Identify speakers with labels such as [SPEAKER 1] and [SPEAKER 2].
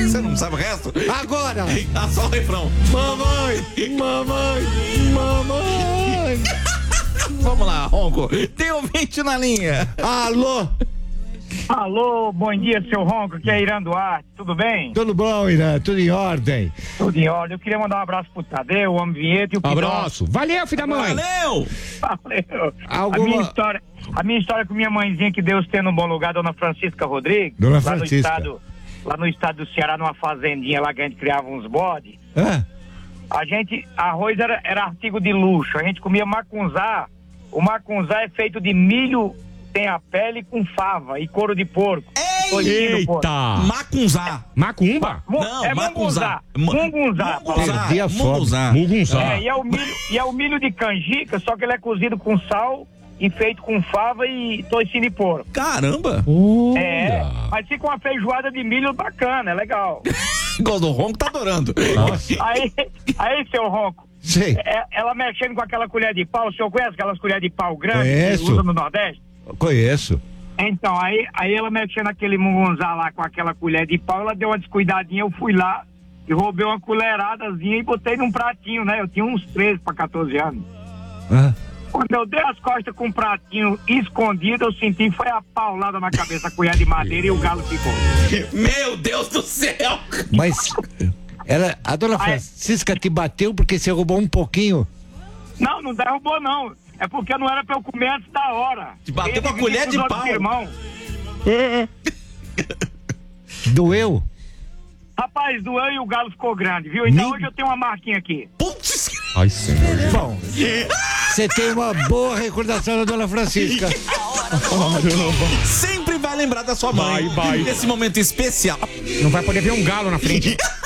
[SPEAKER 1] Você não sabe o resto?
[SPEAKER 2] Agora!
[SPEAKER 1] Ah, só o refrão.
[SPEAKER 2] Mamãe, mamãe, mamãe.
[SPEAKER 1] Vamos lá, Ronco. Tem ouvinte na linha.
[SPEAKER 2] Alô?
[SPEAKER 3] Alô, bom dia, seu Ronco, que é Irã Duarte, tudo bem?
[SPEAKER 2] Tudo bom, Irã? Tudo em ordem?
[SPEAKER 3] Tudo em ordem. Eu queria mandar um abraço pro Tadeu, o Homem Vinheta e o Pidão.
[SPEAKER 4] Abraço. Valeu, filho da mãe.
[SPEAKER 1] Valeu!
[SPEAKER 3] Valeu.
[SPEAKER 2] Alguma-
[SPEAKER 3] A minha história com minha mãezinha, que Deus tenha num bom lugar, Dona Francisca Rodrigues.
[SPEAKER 2] Dona
[SPEAKER 3] lá
[SPEAKER 2] Francisca.
[SPEAKER 3] Lá no estado do Ceará, numa fazendinha lá que a gente criava uns bodes. Arroz era artigo de luxo. A gente comia macunzá. O macunzá é feito de milho, tem a pele com fava e couro de porco.
[SPEAKER 4] Eita!
[SPEAKER 1] Macunzá.
[SPEAKER 4] Macumba?
[SPEAKER 3] É
[SPEAKER 1] macunzá.
[SPEAKER 3] mungunzá.
[SPEAKER 2] Perdi a fome.
[SPEAKER 4] Mugunzá.
[SPEAKER 3] E é o milho de canjica, só que ele é cozido com sal e feito com fava e toicinho de porco.
[SPEAKER 1] Caramba!
[SPEAKER 3] Mas fica uma feijoada de milho bacana, é legal.
[SPEAKER 1] Igual do Ronco, tá adorando.
[SPEAKER 3] Aí, seu Ronco,
[SPEAKER 2] Sei.
[SPEAKER 3] ela mexendo com aquela colher de pau, o senhor conhece aquelas colheres de pau grandes
[SPEAKER 2] Conheço.
[SPEAKER 3] que usa no Nordeste?
[SPEAKER 2] Conheço.
[SPEAKER 3] Então, aí ela mexendo aquele mungunzá lá com aquela colher de pau, ela deu uma descuidadinha, eu fui lá e roubei uma colheradazinha e botei num pratinho, né? Eu tinha uns 13 para 14 anos. Quando eu dei as costas com o pratinho escondido, eu senti foi a paulada na cabeça, a colher de madeira e o galo ficou.
[SPEAKER 1] Meu Deus do céu!
[SPEAKER 2] Mas a dona Francisca te bateu porque você roubou um pouquinho?
[SPEAKER 3] Não derrubou não. É porque não era pra eu comer antes da hora.
[SPEAKER 1] Te bateu com a colher de pau.
[SPEAKER 3] Irmão.
[SPEAKER 2] Doeu?
[SPEAKER 3] Rapaz, doeu e o galo ficou grande, viu? Então hoje eu tenho uma marquinha aqui.
[SPEAKER 1] Putz!
[SPEAKER 4] Ai, senhor.
[SPEAKER 2] Bom, você tem uma boa recordação da dona Francisca.
[SPEAKER 1] Sempre vai lembrar da sua mãe.
[SPEAKER 4] Vai.
[SPEAKER 1] Nesse momento especial.
[SPEAKER 4] Não vai poder ver um galo na frente.